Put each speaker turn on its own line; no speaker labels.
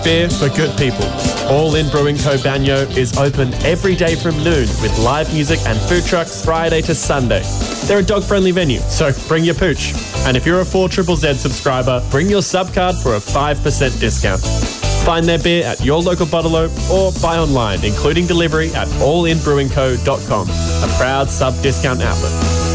Beer for good people. All In Brewing Co. Banyo is open every day from noon with live music and food trucks Friday to Sunday. They're a dog-friendly venue, so bring your pooch. And if you're a 4ZZZ subscriber, bring your sub card for a 5% discount. Find their beer at your local bottler or buy online, including delivery at allinbrewingco.com, a proud sub-discount outlet.